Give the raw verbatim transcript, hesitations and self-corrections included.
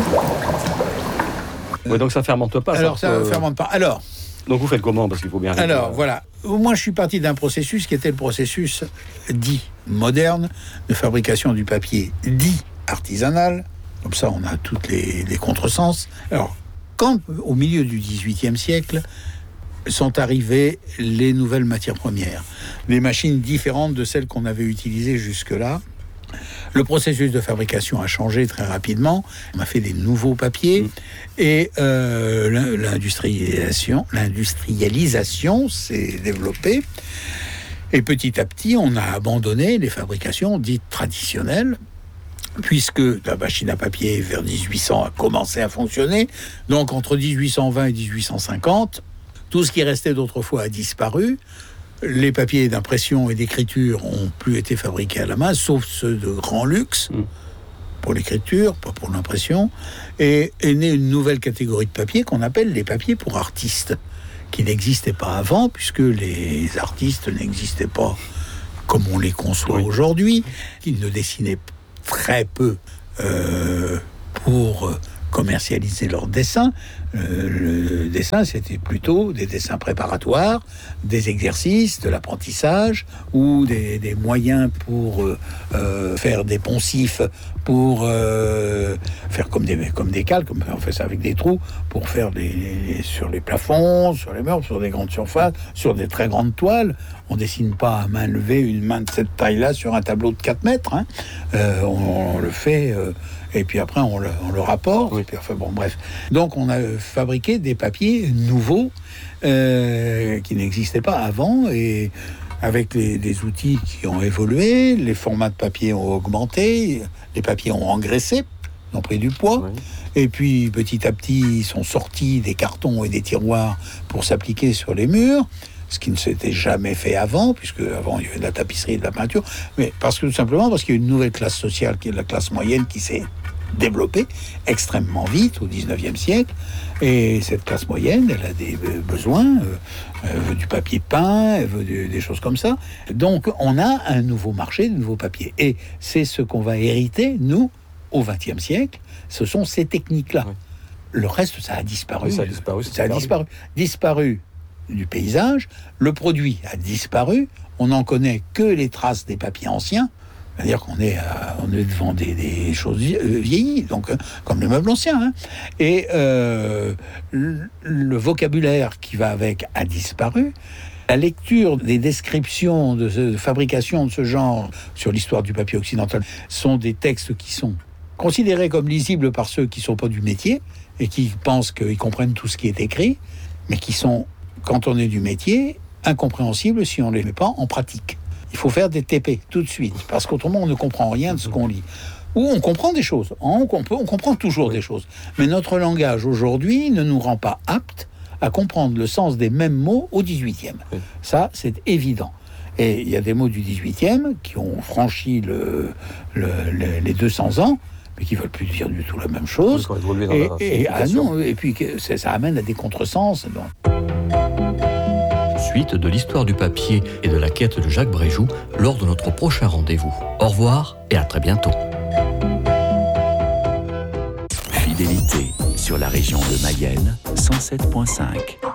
Oui, donc ça fermente pas. Alors ça ne euh... fermente pas. Alors. Donc vous faites comment? Parce qu'il faut bien. Alors réduire. voilà. Moi, je suis parti d'un processus qui était le processus dit moderne de fabrication du papier dit artisanal. Comme ça, on a toutes les, les contresens. Alors, quand au milieu du dix-huitième siècle sont arrivées les nouvelles matières premières, des machines différentes de celles qu'on avait utilisées jusque-là. Le processus de fabrication a changé très rapidement. On a fait des nouveaux papiers mmh. et euh, l'industrialisation, l'industrialisation s'est développée. Et petit à petit, on a abandonné les fabrications dites traditionnelles, puisque la machine à papier vers dix-huit cents a commencé à fonctionner. Donc entre dix-huit cent vingt et dix-huit cent cinquante, tout ce qui restait d'autrefois a disparu. Les papiers d'impression et d'écriture ont plus été fabriqués à la main, sauf ceux de grand luxe, mmh. pour l'écriture, pas pour l'impression. Et est née une nouvelle catégorie de papiers qu'on appelle les papiers pour artistes, qui n'existaient pas avant, puisque les artistes n'existaient pas comme on les conçoit oui. aujourd'hui, qu'ils ne dessinaient très peu euh, pour commercialiser leurs dessins. Euh, le dessin, c'était plutôt des dessins préparatoires, des exercices, de l'apprentissage, ou des, des moyens pour euh, faire des poncifs, pour euh, faire comme des, comme des cales, comme on fait ça avec des trous, pour faire des, les, sur les plafonds, sur les murs, sur des grandes surfaces, sur des très grandes toiles. On dessine pas à main levée une main de cette taille-là sur un tableau de quatre mètres. Hein. Euh, on, on le fait... Euh, et puis après on le, on le rapporte, oui. et puis enfin bon bref. Donc on a fabriqué des papiers nouveaux euh, qui n'existaient pas avant, et avec les, les outils qui ont évolué, les formats de papier ont augmenté, les papiers ont engraissé, ont pris du poids, oui. et puis petit à petit ils sont sortis des cartons et des tiroirs pour s'appliquer sur les murs, ce qui ne s'était jamais fait avant, puisque avant il y avait de la tapisserie et de la peinture, mais parce que tout simplement parce qu'il y a une nouvelle classe sociale qui est la classe moyenne qui s'est développée extrêmement vite au dix-neuvième siècle, et cette classe moyenne, elle a des besoins, elle veut du papier peint, elle veut des choses comme ça. Donc on a un nouveau marché de nouveaux papiers, et c'est ce qu'on va hériter, nous, au vingtième siècle, ce sont ces techniques-là. Oui. Le reste, ça a disparu. Oui, ça a disparu. Ça a disparu. Disparu du paysage, le produit a disparu, on n'en connaît que les traces des papiers anciens, c'est-à-dire qu'on est, à, on est devant des, des choses vieillies, donc, euh, comme les meubles anciens. Hein. Et euh, le, le vocabulaire qui va avec a disparu. La lecture des descriptions de, de fabrication de ce genre sur l'histoire du papier occidental sont des textes qui sont considérés comme lisibles par ceux qui ne sont pas du métier et qui pensent qu'ils comprennent tout ce qui est écrit, mais qui sont, quand on est du métier, incompréhensibles si on ne les met pas en pratique. Il faut faire des T P tout de suite, parce qu'autrement on ne comprend rien de ce qu'on lit. Ou on comprend des choses, on, comprend, on comprend toujours oui. des choses. Mais notre langage aujourd'hui ne nous rend pas aptes à comprendre le sens des mêmes mots au dix-huitième. Oui. Ça, c'est évident. Et il y a des mots du dix-huitième qui ont franchi le, le, le, les deux cents ans, mais qui ne veulent plus dire du tout la même chose. Oui, et, et, ah non, et puis ça, ça amène à des contresens. Donc. Suite de l'histoire du papier et de la quête de Jacques Bréjoux lors de notre prochain rendez-vous. Au revoir et à très bientôt. Fidélité sur la région de Mayenne, cent sept virgule cinq.